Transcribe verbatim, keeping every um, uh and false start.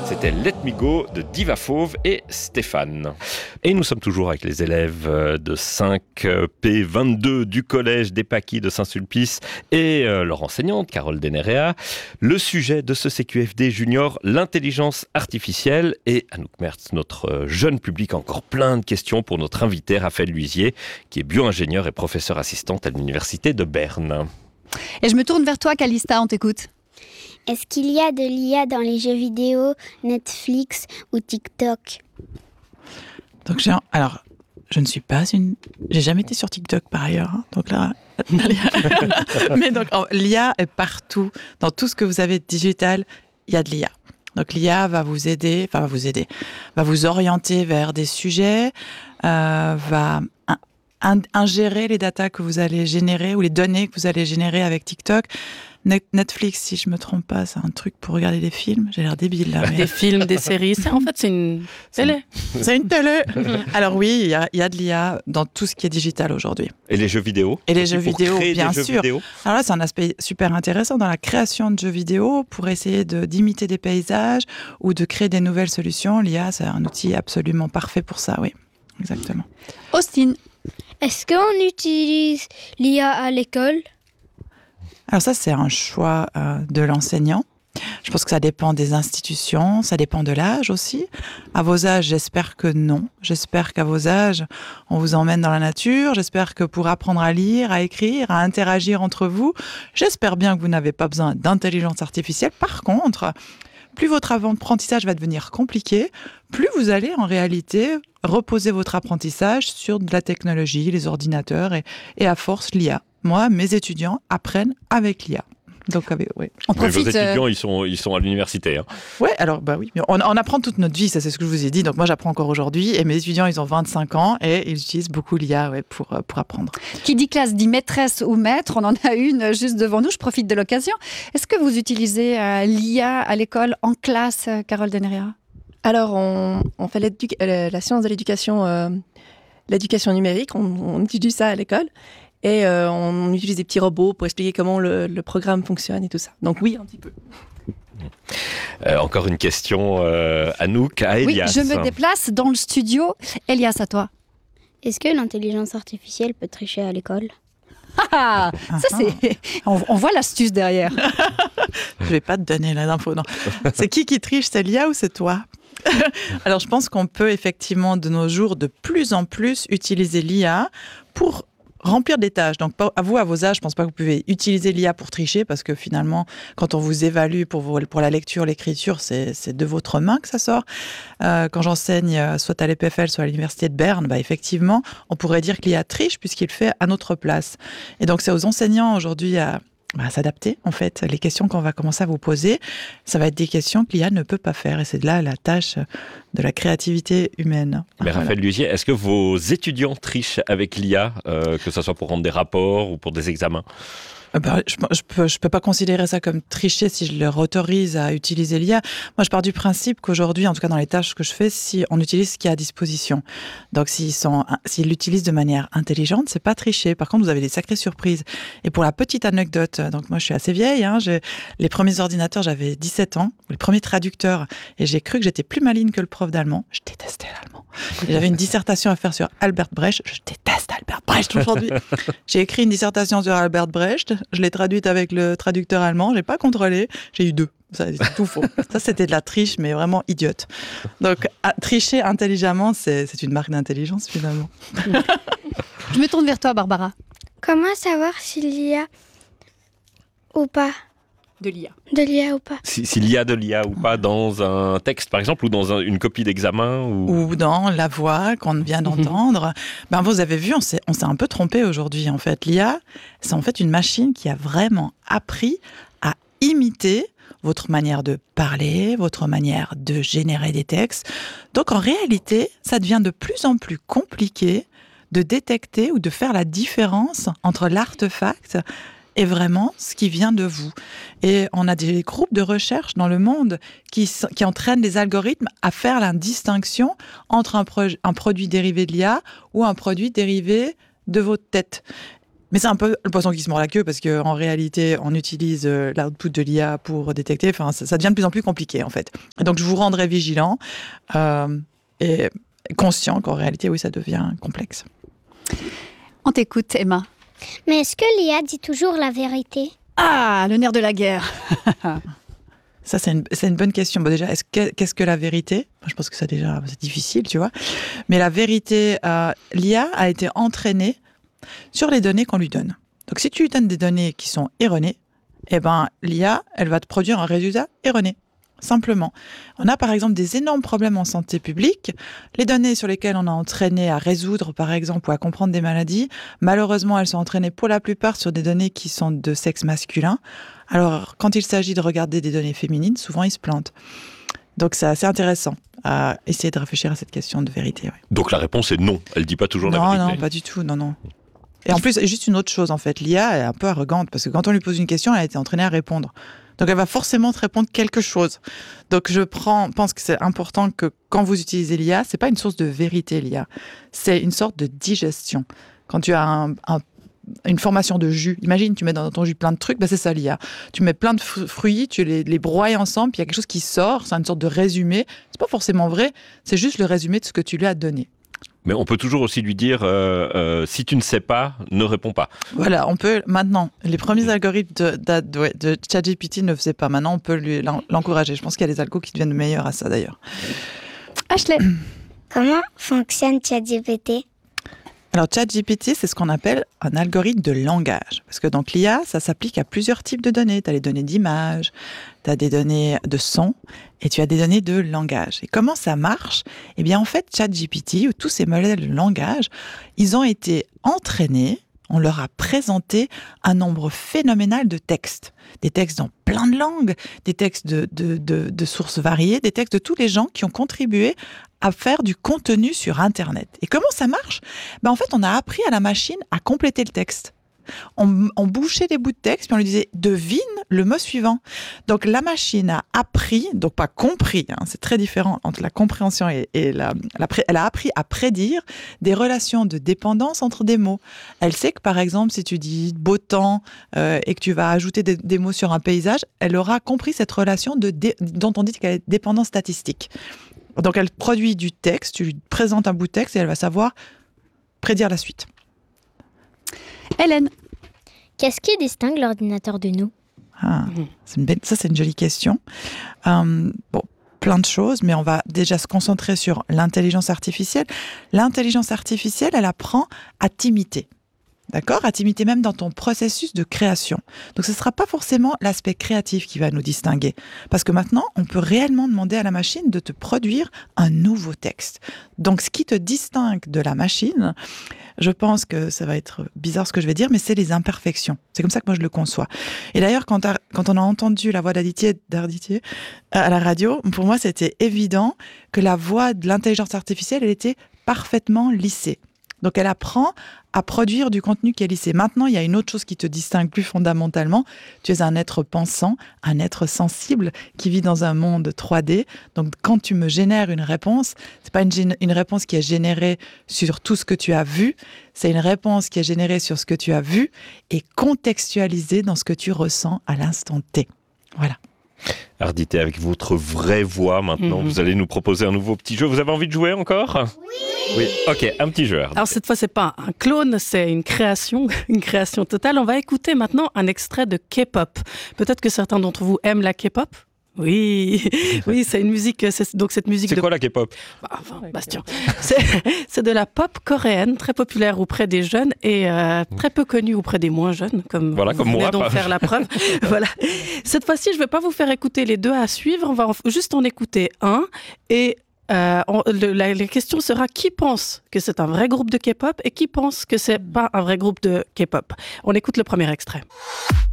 C'était Let Me Go de Diva Fauve et Stéphane. Et nous sommes toujours avec les élèves de cinq P vingt-deux du collège des Paquis de Saint-Sulpice et leur enseignante Carole Denerea. Le sujet de ce C Q F D Junior, l'intelligence artificielle. Et Anouk Mertz, notre jeune public, a encore plein de questions pour notre invité Raphaël Luisier, qui est bio-ingénieur et professeur assistante à l'université de Berne. Et je me tourne vers toi, Calista, on t'écoute. Est-ce qu'il y a de l'I A dans les jeux vidéo, Netflix ou TikTok ? Donc, j'ai, alors, je ne suis pas une... J'ai jamais été sur TikTok, par ailleurs. Hein, donc là... Mais donc, l'I A est partout. Dans tout ce que vous avez de digital, il y a de l'I A. Donc, l'I A va vous aider, enfin, va vous aider, va vous orienter vers des sujets, euh, va in- in- ingérer les datas que vous allez générer ou les données que vous allez générer avec TikTok. Netflix, si je me trompe pas, c'est un truc pour regarder des films. J'ai l'air débile là. Mais... Des films, des séries. C'est, en fait, c'est une télé. C'est une télé. Alors oui, il y a, y a de l'I A dans tout ce qui est digital aujourd'hui. Et les jeux vidéo ? Et les jeux pour vidéo, créer bien des jeux sûr. Vidéo. Alors là, c'est un aspect super intéressant dans la création de jeux vidéo pour essayer de, d'imiter des paysages ou de créer des nouvelles solutions. L'I A, c'est un outil absolument parfait pour ça, oui. Exactement. Austin. Est-ce qu'on utilise l'I A à l'école ? Alors ça, c'est un choix euh, de l'enseignant. Je pense que ça dépend des institutions, ça dépend de l'âge aussi. À vos âges, j'espère que non. J'espère qu'à vos âges, on vous emmène dans la nature. J'espère que pour apprendre à lire, à écrire, à interagir entre vous, j'espère bien que vous n'avez pas besoin d'intelligence artificielle. Par contre, plus votre apprentissage va devenir compliqué, plus vous allez en réalité reposer votre apprentissage sur de la technologie, les ordinateurs et, et à force l'I A. Moi, mes étudiants apprennent avec l'I A. Donc, avec, ouais. On Mais profite. vos étudiants, euh... ils sont, ils sont à l'université. Hein. Ouais, alors, bah oui. On, on apprend toute notre vie, ça, c'est ce que je vous ai dit. Donc, moi, j'apprends encore aujourd'hui. Et mes étudiants, ils ont vingt-cinq ans et ils utilisent beaucoup l'I A ouais, pour, pour apprendre. Qui dit classe dit maîtresse ou maître. On en a une juste devant nous. Je profite de l'occasion. Est-ce que vous utilisez euh, l'I A à l'école, en classe, euh, Carole Denerea ? Alors, on, on fait euh, la science de l'éducation, euh, l'éducation numérique. On, on utilise ça à l'école. Et euh, on utilise des petits robots pour expliquer comment le, le programme fonctionne et tout ça. Donc oui, un petit peu. Euh, encore une question, euh, Anouk, à Elias. Oui, je me déplace dans le studio. Elias, à toi. Est-ce que l'intelligence artificielle peut tricher à l'école ? Ah, ça c'est... On, on voit l'astuce derrière. Je vais pas te donner là d'infos, non. C'est qui qui triche, c'est l'I A ou c'est toi ? Alors je pense qu'on peut effectivement de nos jours de plus en plus utiliser l'I A pour remplir des tâches. Donc, à vous, à vos âges, je ne pense pas que vous pouvez utiliser l'I A pour tricher parce que finalement, quand on vous évalue pour, vous, pour la lecture, l'écriture, c'est, c'est de votre main que ça sort. Euh, quand j'enseigne soit à l'E P F L, soit à l'Université de Berne, bah, effectivement, on pourrait dire que l'I A triche puisqu'il fait à notre place. Et donc, c'est aux enseignants aujourd'hui à Bah, s'adapter, en fait. Les questions qu'on va commencer à vous poser, ça va être des questions que l'I A ne peut pas faire. Et c'est de là la tâche de la créativité humaine. Mais voilà. Raphaël Luisier, est-ce que vos étudiants trichent avec l'I A, euh, que ce soit pour rendre des rapports ou pour des examens ? Bah, je ne peux, je peux pas considérer ça comme tricher si je leur autorise à utiliser l'I A. Moi, je pars du principe qu'aujourd'hui, en tout cas dans les tâches que je fais, si on utilise ce qui est à disposition. Donc, s'ils, sont, s'ils l'utilisent de manière intelligente, c'est pas tricher. Par contre, vous avez des sacrées surprises. Et pour la petite anecdote, donc moi, je suis assez vieille. Hein, j'ai, les premiers ordinateurs, j'avais dix-sept ans, les premiers traducteurs, et j'ai cru que j'étais plus maligne que le prof d'allemand. Je détestais l'allemand. Et j'avais une dissertation à faire sur Albert Brecht. Je déteste Albert Brecht aujourd'hui. J'ai écrit une dissertation sur Albert Brecht. Je l'ai traduite avec le traducteur allemand. Je n'ai pas contrôlé. J'ai eu deux. Ça, c'est tout faux. Ça, c'était de la triche, mais vraiment idiote. Donc, à, tricher intelligemment, c'est, c'est une marque d'intelligence, finalement. Je me tourne vers toi, Barbara. Comment savoir s'il y a ou pas De l'I A. de l'I A ou pas Si- S'il y a de l'I A ou pas dans un texte, par exemple, ou dans un- une copie d'examen ou... Ou dans la voix qu'on vient d'entendre. Ben, vous avez vu, on s'est, on s'est un peu trompé aujourd'hui, en fait. L'I A, c'est en fait une machine qui a vraiment appris à imiter votre manière de parler, votre manière de générer des textes. Donc, en réalité, ça devient de plus en plus compliqué de détecter ou de faire la différence entre l'artefact et vraiment ce qui vient de vous. Et on a des groupes de recherche dans le monde qui, qui entraînent les algorithmes à faire la distinction entre un, pro, un produit dérivé de l'I A ou un produit dérivé de votre tête. Mais c'est un peu le poisson qui se mord la queue parce qu'en réalité, on utilise euh, l'output de l'I A pour détecter. Enfin, ça, ça devient de plus en plus compliqué, en fait. Et donc, je vous rendrai vigilant euh, et conscient qu'en réalité, oui, ça devient complexe. On t'écoute, Emma. Mais est-ce que l'I A dit toujours la vérité? Ah, le nerf de la guerre. Ça, c'est une, c'est une bonne question. Bon, déjà, est-ce que, qu'est-ce que la vérité? Je pense que ça, déjà, c'est difficile, tu vois. Mais la vérité, euh, l'I A a été entraînée sur les données qu'on lui donne. Donc, si tu lui donnes des données qui sont erronées, eh ben, l'I A, elle va te produire un résultat erroné. Simplement. On a par exemple des énormes problèmes en santé publique. Les données sur lesquelles on a entraîné à résoudre, par exemple, ou à comprendre des maladies, malheureusement, elles sont entraînées pour la plupart sur des données qui sont de sexe masculin. Alors, quand il s'agit de regarder des données féminines, souvent, ils se plantent. Donc, c'est assez intéressant à essayer de réfléchir à cette question de vérité. Ouais. Donc, la réponse est non. Elle ne dit pas toujours non, la vérité. Non, non, pas du tout. Non, non. Et en plus, juste une autre chose, en fait. L'I A est un peu arrogante parce que quand on lui pose une question, elle a été entraînée à répondre. Donc, elle va forcément te répondre quelque chose. Donc, je prends, pense que c'est important que quand vous utilisez l'I A, c'est pas une source de vérité, l'I A. C'est une sorte de digestion. Quand tu as un, un, une formation de jus, imagine, tu mets dans ton jus plein de trucs, ben c'est ça l'I A. Tu mets plein de fruits, tu les, les broies ensemble, puis il y a quelque chose qui sort, c'est une sorte de résumé. C'est pas forcément vrai, c'est juste le résumé de ce que tu lui as donné. Mais on peut toujours aussi lui dire euh, euh, si tu ne sais pas, ne réponds pas. Voilà, on peut maintenant. Les premiers algorithmes de, de, de, de ChatGPT ne faisaient pas. Maintenant, on peut lui, l'encourager. Je pense qu'il y a des algos qui deviennent meilleurs à ça d'ailleurs. Ashley. Comment fonctionne ChatGPT? Alors, ChatGPT, c'est ce qu'on appelle un algorithme de langage. Parce que donc l'I A, ça s'applique à plusieurs types de données. Tu as les données d'image, tu as des données de son et tu as des données de langage. Et comment ça marche? Eh bien, en fait, ChatGPT, ou tous ces modèles de langage, ils ont été entraînés, on leur a présenté un nombre phénoménal de textes. Des textes dans plein de langues, des textes de, de, de, de sources variées, des textes de tous les gens qui ont contribué à faire du contenu sur Internet. Et comment ça marche? Ben en fait, on a appris à la machine à compléter le texte. On, on bouchait des bouts de texte, puis on lui disait « devine le mot suivant ». Donc, la machine a appris, donc pas compris, hein, c'est très différent entre la compréhension et, et la, la... Elle a appris à prédire des relations de dépendance entre des mots. Elle sait que, par exemple, si tu dis « beau temps euh, » et que tu vas ajouter des, des mots sur un paysage, elle aura compris cette relation de dé, dont on dit qu'elle est dépendance statistique. Donc, elle produit du texte, tu lui présentes un bout de texte et elle va savoir prédire la suite. Hélène. Qu'est-ce qui distingue l'ordinateur de nous? ah, c'est une belle, Ça, c'est une jolie question. Euh, bon, plein de choses, mais on va déjà se concentrer sur l'intelligence artificielle. L'intelligence artificielle, elle apprend à t'imiter. D'accord? À t'imiter même dans ton processus de création. Donc, ce ne sera pas forcément l'aspect créatif qui va nous distinguer. Parce que maintenant, on peut réellement demander à la machine de te produire un nouveau texte. Donc, ce qui te distingue de la machine, je pense que ça va être bizarre ce que je vais dire, mais c'est les imperfections. C'est comme ça que moi je le conçois. Et d'ailleurs, quand, quand on a entendu la voix d'Aditya à la radio, pour moi, c'était évident que la voix de l'intelligence artificielle, elle était parfaitement lissée. Donc, elle apprend à produire du contenu qui est lissé. Maintenant, il y a une autre chose qui te distingue plus fondamentalement. Tu es un être pensant, un être sensible qui vit dans un monde trois D. Donc, quand tu me génères une réponse, c'est pas une, une réponse qui est générée sur tout ce que tu as vu. C'est une réponse qui est générée sur ce que tu as vu et contextualisée dans ce que tu ressens à l'instant T. Voilà. Ardité, avec votre vraie voix maintenant, mmh. vous allez nous proposer un nouveau petit jeu. Vous avez envie de jouer encore? Oui. Oui, ok, un petit jeu. Ardité. Alors cette fois, c'est pas un clone, c'est une création, une création totale. On va écouter maintenant un extrait de K-pop. Peut-être que certains d'entre vous aiment la K-pop. Oui, oui, c'est une musique. C'est, donc cette musique. C'est de... quoi la K-pop? Bah, enfin, Bastien. C'est, c'est de la pop coréenne, très populaire auprès des jeunes et euh, très peu connue auprès des moins jeunes, comme voilà, comme vous venez moi, donc pas. faire la preuve. Voilà. Cette fois-ci, je ne vais pas vous faire écouter les deux à suivre. On va en, juste en écouter un et. Euh, on, le, la, la question sera qui pense que c'est un vrai groupe de K-pop et qui pense que c'est pas un vrai groupe de K-pop. On écoute le premier extrait.